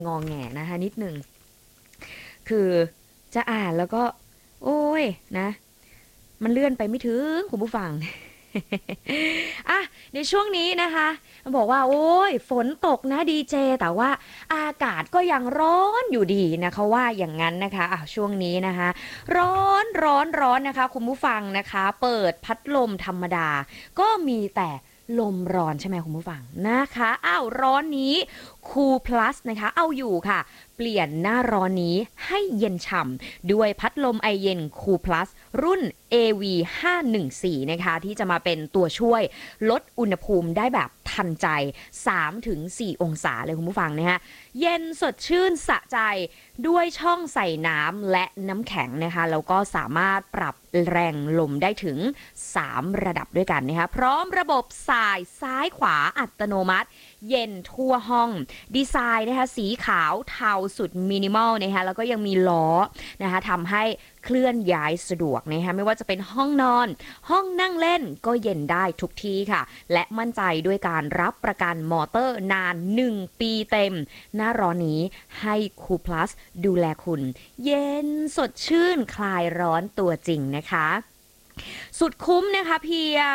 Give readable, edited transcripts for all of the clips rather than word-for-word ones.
งอแงนะคะนิดหนึ่งคือจะอ่านแล้วก็โอ้ยนะมันเลื่อนไปไม่ถึงคุณผู้ฟังอ่ะในช่วงนี้นะคะบอกว่าโอ้ยฝนตกนะดีเจแต่ว่าอากาศก็ยังร้อนอยู่ดีนะคะว่าอย่างนั้นนะคะช่วงนี้นะคะร้อนนะคะคุณผู้ฟังนะคะเปิดพัดลมธรรมดาก็มีแต่ลมร้อนใช่ไหมคุณผู้ฟังนะคะร้อนนี้คูลพลัสนะคะเอาอยู่ค่ะเปลี่ยนหน้าร้อนนี้ให้เย็นฉ่ำด้วยพัดลมไอเย็นคูลพลัสรุ่น AV514 นะคะที่จะมาเป็นตัวช่วยลดอุณหภูมิได้แบบทันใจ 3-4 องศาเลยคุณผู้ฟังนะคะเย็นสดชื่นสะใจด้วยช่องใส่น้ำและน้ำแข็งนะคะแล้วก็สามารถปรับแรงลมได้ถึง3ระดับด้วยกันนะคะพร้อมระบบสายซ้ายขวาอัตโนมัติเย็นทั่วห้องดีไซน์นะคะสีขาวเทาสุดมินิมอลนะคะแล้วก็ยังมีล้อนะคะทำให้เคลื่อนย้ายสะดวกนะคะไม่ว่าจะเป็นห้องนอนห้องนั่งเล่นก็เย็นได้ทุกที่ค่ะและมั่นใจด้วยการรับประกันมอเตอร์นาน1ปีเต็มหน้าร้อนนี้ให้คูพลัสดูแลคุณเย็นสดชื่นคลายร้อนตัวจริงนะคะสุดคุ้มนะคะเพียง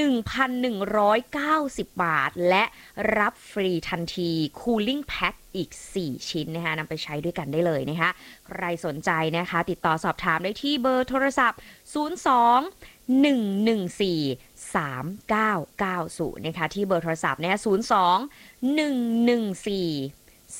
1,190 บาทและรับฟรีทันที Cooling Pack อีก4ชิ้นนะคะนำไปใช้ด้วยกันได้เลยนะคะใครสนใจนะคะติดต่อสอบถามได้ที่เบอร์โทรศัพท์02 114 3990นะคะที่เบอร์โทรศัพท์เนี่ย02 114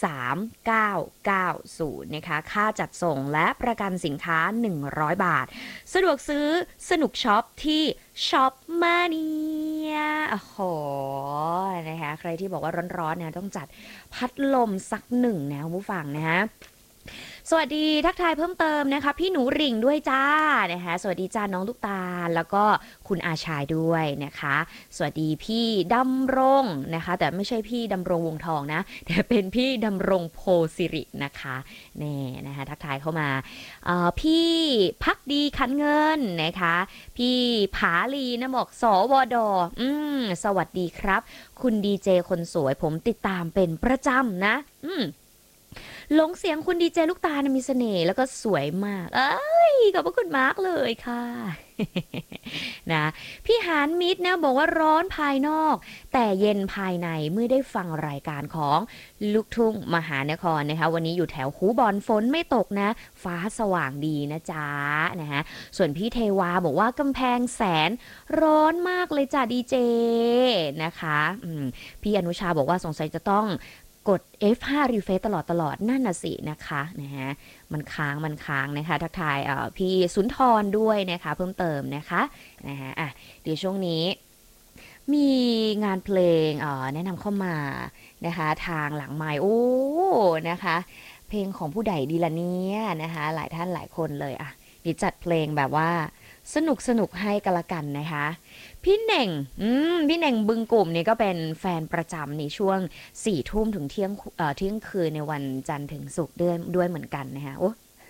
3990นะคะค่าจัดส่งและประกันสินค้า100บาทสะดวกซื้อสนุกช็อปที่ช็อปมาเนียโอ้โหนะคะใครที่บอกว่าร้อนๆเนี่ยต้องจัดพัดลมสักหนึ่งนะคุณผู้ฟังนะฮะสวัสดีทักทายเพิ่มเติมนะคะพี่หนูริ่งด้วยจ้านะคะสวัสดีจ้าน้องลูกตาลแล้วก็คุณอาชายด้วยนะคะสวัสดีพี่ดำรงนะคะแต่ไม่ใช่พี่ดำรงวงทองนะแต่เป็นพี่ดำรงโพสิรินะคะแน่นะคะทักทายเข้ามาพี่พักดีขันเงินนะคะพี่ผาลีนะบอกสวดสวัสดีครับคุณดีเจคนสวยผมติดตามเป็นประจำนะหลงเสียงคุณดีเจลูกตานะมีเสน่ห์แล้วก็สวยมากขอบพระคุณมากเลยค่ะนะพี่หานมิตรนะบอกว่าร้อนภายนอกแต่เย็นภายในเมื่อได้ฟังรายการของลูกทุ่งมหานครนะคะวันนี้อยู่แถวคูบอนฝนไม่ตกนะฟ้าสว่างดีนะจ๊ะนะคะส่วนพี่เทวาบอกว่ากำแพงแสนร้อนมากเลยจ้ะดีเจนะคะพี่อนุชาบอกว่าสงสัยจะต้องกด F5 refresh ตลอดนั่นน่ะสินะคะนะฮะมันค้างนะคะทักทายพี่สุนทรด้วยนะคะเพิ่มเติมนะคะเดี๋ยวช่วงนี้มีงานเพลงแนะนำเข้ามานะคะทางหลังไมค์นะคะเพลงของผู้ใดดีละเนี่ยนะคะหลายท่านหลายคนเลยเดี๋ยวจัดเพลงแบบว่าสนุกให้กันละกันนะคะพี่เน่งพี่เน่งบึงกลุ่มนี่ก็เป็นแฟนประจำในช่วง4 ทุ่มถึงเที่ยงคืนในวันจันทร์ถึงศุกร์ด้วยเหมือนกันนะคะโอ้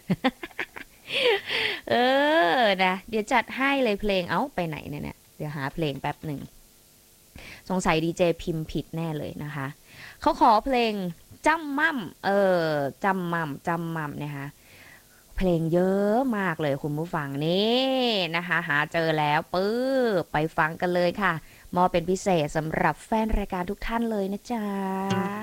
นะเดี๋ยวจัดให้เลยเพลงไปไหนเนี่ยเดี๋ยวหาเพลงแป๊บหนึ่งสงสัยดีเจพิมพ์ผิดแน่เลยนะคะเขาขอเพลงจำมั่มจำมั่มนะคะเพลงเยอะมากเลยคุณผู้ฟังนี่นะคะหาเจอแล้วไปฟังกันเลยค่ะมอบเป็นพิเศษสำหรับแฟนรายการทุกท่านเลยนะจ๊ะ